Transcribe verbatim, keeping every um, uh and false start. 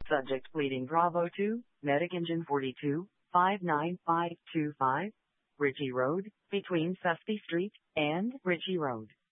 Subject pleading Bravo two, Medic Engine forty-two, five nine five two five, Ritchie Road, between Susby Street and Ritchie Road.